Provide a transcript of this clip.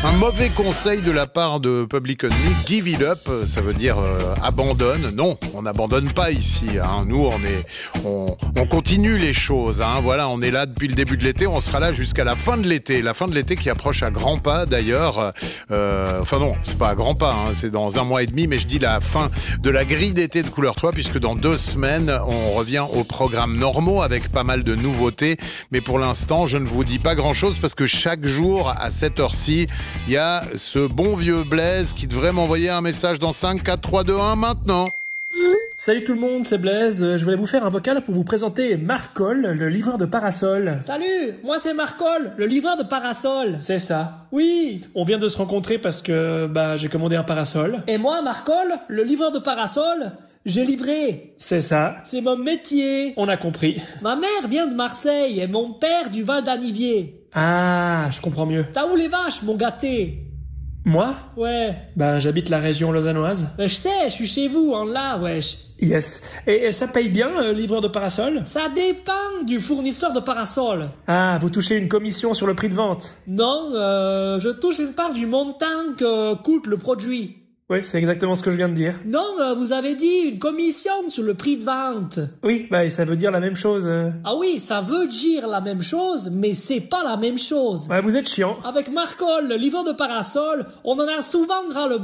Un mauvais conseil de la part de Public Enemy, give it up, ça veut dire abandonne. Non, on n'abandonne pas ici. Hein. Nous, on continue les choses. Hein. Voilà, on est là depuis le début de l'été, on sera là jusqu'à la fin de l'été. La fin de l'été qui approche à grands pas d'ailleurs. Enfin non, c'est pas à grands pas, hein, c'est dans 1 mois et demi, mais je dis la fin de la grille d'été de Couleur 3, puisque dans 2 semaines, on revient aux programmes normaux avec pas mal de nouveautés. Mais pour l'instant, je ne vous dis pas grand-chose parce que chaque jour, à cette heure-ci, il y a ce bon vieux Blaise qui devrait m'envoyer un message dans 5, 4, 3, 2, 1 maintenant. Salut tout le monde, c'est Blaise. Je voulais vous faire un vocal pour vous présenter Marcol, le livreur de parasol. Salut, moi c'est Marcol, le livreur de parasol. C'est ça. Oui. On vient de se rencontrer parce que j'ai commandé un parasol. Et moi, Marcol, le livreur de parasol, j'ai livré. C'est ça. C'est mon métier. On a compris. Ma mère vient de Marseille et mon père du Val d'Anivier. Ah, je comprends mieux. T'as où les vaches, mon gâté? Moi? Ouais. J'habite la région lausannoise. Je sais, je suis chez vous, en là, wesh. Yes. Et ça paye bien, livreur de parasol? Ça dépend du fournisseur de parasol. Ah, vous touchez une commission sur le prix de vente? Non, je touche une part du montant que coûte le produit. Oui, c'est exactement ce que je viens de dire. Non, vous avez dit une commission sur le prix de vente. Oui, ça veut dire la même chose. Ah oui, ça veut dire la même chose, mais c'est pas la même chose. Vous êtes chiant. Avec Marcol, le livreur de parasol, on en a souvent ras le